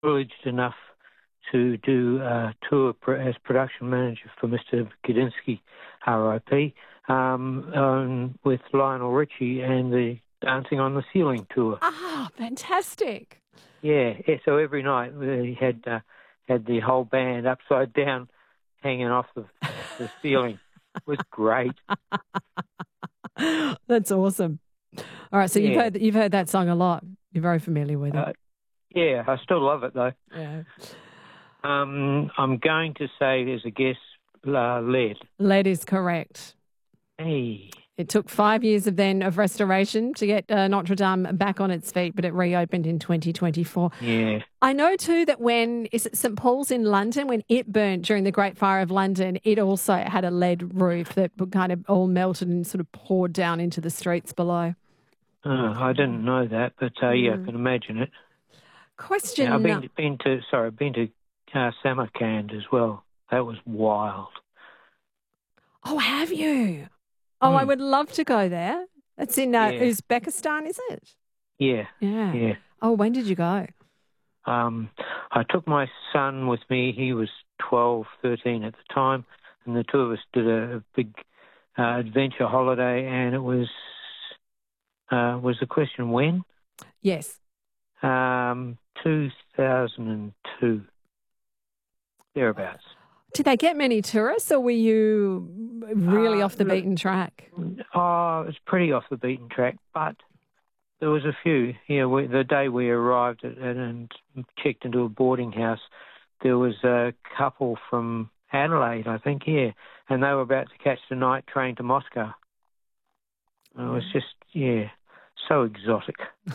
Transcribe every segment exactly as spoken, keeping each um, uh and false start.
privileged enough to do a tour pr- as production manager for Mister Gudinski, R I P, um, um, with Lionel Richie and the Dancing on the Ceiling tour. Ah, fantastic. Yeah, yeah, so every night we had uh, had the whole band upside down hanging off the, the ceiling. It was great. That's awesome. All right, so Yeah. you've heard you've heard that song a lot. You're very familiar with it. Uh, yeah, I still love it though. Yeah. Um, I'm going to say there's a guess, uh, lead. Lead is correct. Hey. It took five years of then of restoration to get uh, Notre Dame back on its feet, but it reopened in twenty twenty-four. Yeah. I know too that when is it Saint Paul's in London, when it burnt during the Great Fire of London, it also had a lead roof that kind of all melted and sort of poured down into the streets below. Oh, I didn't know that, but uh, yeah, I can imagine it. Question. Yeah, I've been, been to sorry, I've been to uh, Samarkand as well. That was wild. Oh, have you? Oh, Mm. I would love to go there. It's in uh, Yeah. Uzbekistan, is it? Yeah. Yeah. Yeah. Oh, when did you go? Um, I took my son with me. He was twelve, thirteen at the time, and the two of us did a, a big uh, adventure holiday, and it was uh, was the question when? Yes. Um, two thousand two, thereabouts. Did they get many tourists, or were you really Uh, off the look- beaten track? Oh, it was pretty off the beaten track, but there was a few. Yeah, we, the day we arrived at, and checked into a boarding house, there was a couple from Adelaide, I think, yeah, and they were about to catch the night train to Moscow. It was just, yeah, so exotic.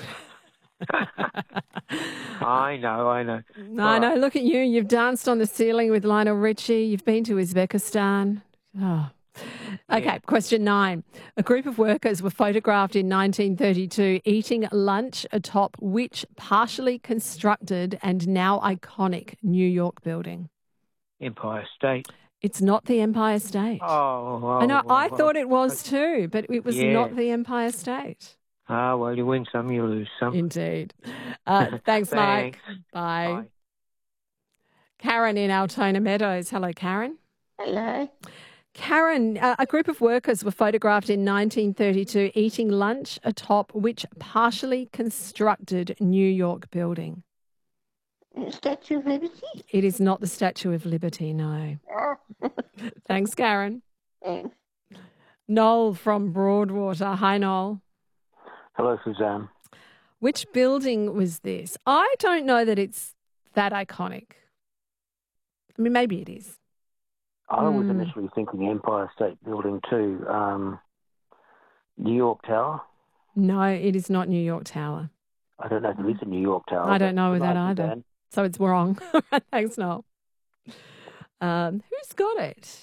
I know, I know. I know. Look at you. You've danced on the ceiling with Lionel Richie. You've been to Uzbekistan. Oh. Okay, Yeah. question nine. A group of workers were photographed in nineteen thirty-two eating lunch atop which partially constructed and now iconic New York building? Empire State. It's not the Empire State. Oh, well, I know. well, I well. thought it was too, but it was Yeah. not the Empire State. Ah, well, you win some, you lose some. Indeed. Uh, thanks, Mike. Thanks. Bye. Bye. Karen in Altona Meadows. Hello, Karen. Hello. Karen, uh, a group of workers were photographed in nineteen thirty-two eating lunch atop which partially constructed New York building? Statue of Liberty? It is not the Statue of Liberty, no. Thanks, Karen. Thanks. Noel from Broadwater. Hi, Noel. Hello, Suzanne. Which building was this? I don't know that it's that iconic. I mean, maybe it is. I was Mm. initially thinking Empire State Building too. Um, New York Tower? No, it is not New York Tower. I don't know if there is a New York Tower. I don't but know that right, either. Suzanne. So it's wrong. Thanks, Noel. Um, who's got it?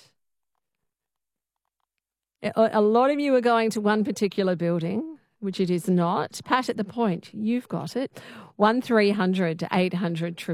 A, a lot of you are going to one particular building, which it is not. Pat at the Point, you've got it. one three hundred eight hundred